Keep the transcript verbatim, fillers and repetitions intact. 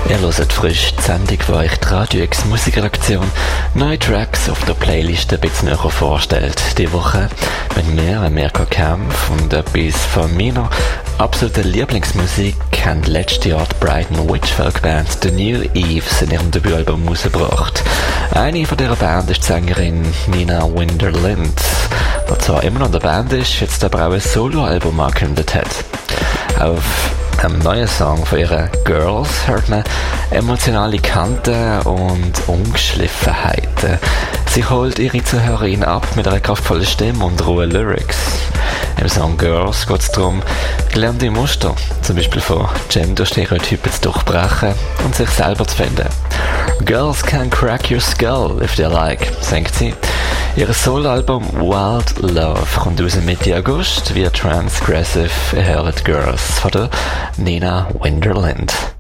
Ihr hört frisch die Sendung, wo euch die Radio X Musikredaktion neue Tracks auf der Playlist ein bisschen näher vorstellt. Die Woche mit mir, Mirko Kempf, und etwas von meiner absoluten Lieblingsmusik haben letztes Jahr die Brighton Witch Folk Band The New Eves in ihrem Debütalbum rausgebracht. Eine von dieser Band ist die Sängerin Nina Winderlind, die zwar immer noch in der Band ist, jetzt aber auch ein Soloalbum angekündigt hat. Auf einem neuen Song von ihren Girls hört man emotionale Kanten und Ungeschliffenheiten. Sie holt ihre Zuhörerin ab mit einer kraftvollen Stimme und rohen Lyrics. Im Song Girls geht es darum, gelernte Muster, zum Beispiel von Gender-Stereotypen zu durchbrechen und sich selber zu finden. Girls can crack your skull if they like, singt sie. Ihr Soloalbum Wild Love kommt raus Mitte August, wie Transgressive hört Girls von der Nina Winderlind.